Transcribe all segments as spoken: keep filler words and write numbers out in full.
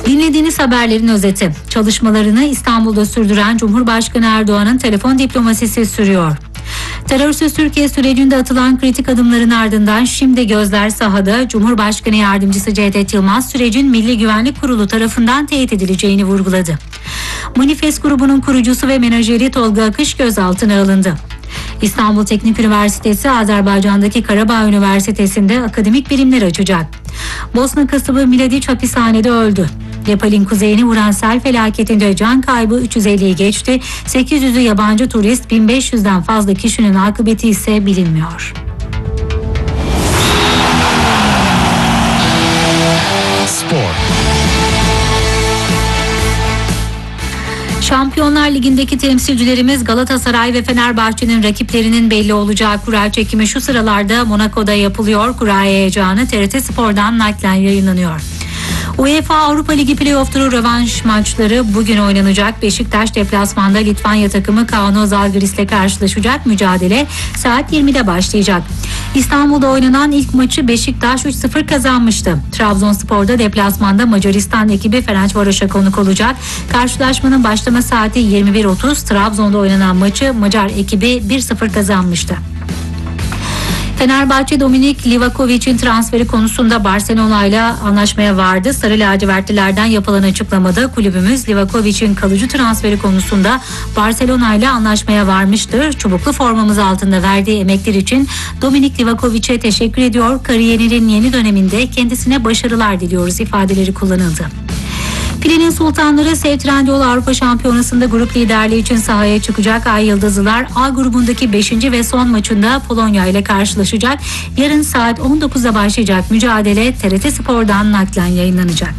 Dinlediğiniz haberlerin özeti. Çalışmalarını İstanbul'da sürdüren Cumhurbaşkanı Erdoğan'ın telefon diplomasisi sürüyor. Terörsüz Türkiye sürecinde atılan kritik adımların ardından şimdi gözler sahada. Cumhurbaşkanı Yardımcısı Cevdet Yılmaz sürecin Milli Güvenlik Kurulu tarafından teyit edileceğini vurguladı. Manifest grubunun kurucusu ve menajeri Tolga Akış gözaltına alındı. İstanbul Teknik Üniversitesi Azerbaycan'daki Karabağ Üniversitesi'nde akademik birimler açacak. Bosna kasabı Miladiç hapishanede öldü. Nepal'in kuzeyini vuran sel felaketinde can kaybı üç yüz elliyi geçti. sekiz yüzü yabancı turist, bin beş yüzden fazla kişinin akıbeti ise bilinmiyor. Spor. Şampiyonlar Ligi'ndeki temsilcilerimiz Galatasaray ve Fenerbahçe'nin rakiplerinin belli olacağı kura çekimi şu sıralarda Monaco'da yapılıyor. Kura heyecanı T R T Spor'dan naklen yayınlanıyor. UEFA Avrupa Ligi Playoff Turu rövanş maçları bugün oynanacak. Beşiktaş deplasmanda Litvanya takımı Kaunas Žalgiris'le karşılaşacak. Mücadele saat yirmide başlayacak. İstanbul'da oynanan ilk maçı Beşiktaş üç sıfır kazanmıştı. Trabzonspor'da deplasmanda Macaristan ekibi Ferencvaros'a konuk olacak. Karşılaşmanın başlama saati yirmi bir otuz. Trabzon'da oynanan maçı Macar ekibi bir sıfır kazanmıştı. Fenerbahçe Dominik Livakovic'in transferi konusunda Barcelona ile anlaşmaya vardı. Sarı lacivertlilerden yapılan açıklamada kulübümüz Livakovic'in kalıcı transferi konusunda Barcelona ile anlaşmaya varmıştır. Çubuklu formamız altında verdiği emekler için Dominik Livakovic'e teşekkür ediyor. Kariyerinin yeni döneminde kendisine başarılar diliyoruz ifadeleri kullanıldı. Filenin Sultanları Sev Trendyol Avrupa Şampiyonası'nda grup liderliği için sahaya çıkacak. Ay Yıldızlılar A grubundaki beşinci ve son maçında Polonya ile karşılaşacak. Yarın saat on dokuzda başlayacak mücadele T R T Spor'dan naklen yayınlanacak.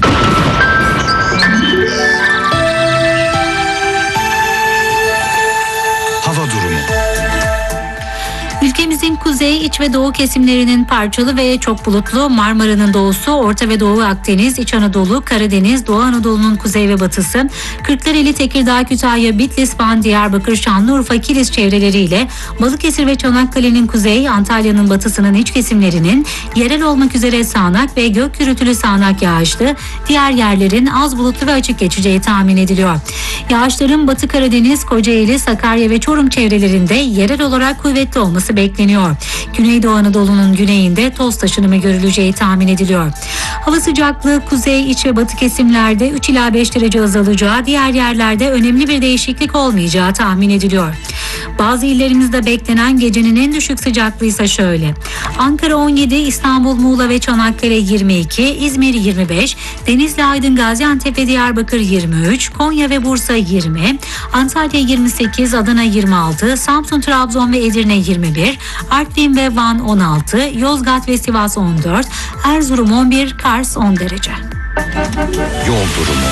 Hava durumu. Ülkemizin kuzey, iç ve doğu kesimlerinin parçalı ve çok bulutlu, Marmara'nın doğusu, Orta ve Doğu Akdeniz, İç Anadolu, Karadeniz, Doğu Anadolu'nun kuzey ve batısı, Kırklareli, Tekirdağ, Kütahya, Bitlis, Van, Diyarbakır, Şanlıurfa, Kilis çevreleriyle Balıkesir ve Çanakkale'nin kuzey, Antalya'nın batısının iç kesimlerinin yerel olmak üzere sağanak ve gök gürültülü sağanak yağışlı, diğer yerlerin az bulutlu ve açık geçeceği tahmin ediliyor. Yağışların Batı Karadeniz, Kocaeli, Sakarya ve Çorum çevrelerinde yerel olarak kuvvetli olması bekleniyor. Güneydoğu Anadolu'nun güneyinde toz taşınımı görüleceği tahmin ediliyor. Hava sıcaklığı kuzey, iç ve batı kesimlerde üç ila beş derece azalacağı, diğer yerlerde önemli bir değişiklik olmayacağı tahmin ediliyor. Bazı illerimizde beklenen gecenin en düşük sıcaklığı ise şöyle: Ankara on yedi, İstanbul, Muğla ve Çanakkale yirmi iki, İzmir yirmi beş, Denizli, Aydın, Gaziantep ve Diyarbakır yirmi üç, Konya ve Bursa yirmi, Antalya yirmi sekiz, Adana yirmi altı, Samsun, Trabzon ve Edirne yirmi bir, Artvin ve Van on altı, Yozgat ve Sivas on dört, Erzurum on bir, Kars on derece. Yol durumu.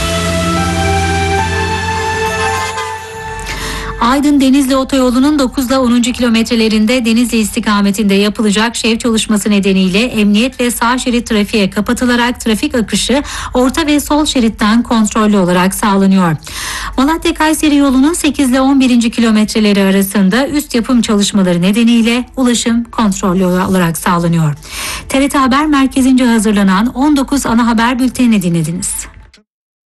Aydın-Denizli otoyolunun dokuz ile onuncu kilometrelerinde Denizli istikametinde yapılacak şev çalışması nedeniyle emniyet ve sağ şerit trafiğe kapatılarak trafik akışı orta ve sol şeritten kontrollü olarak sağlanıyor. Malatya-Kayseri yolunun sekiz ile on birinci kilometreleri arasında üst yapım çalışmaları nedeniyle ulaşım kontrollü olarak sağlanıyor. T R T Haber Merkezi'nce hazırlanan on dokuz ana haber bültenini dinlediniz.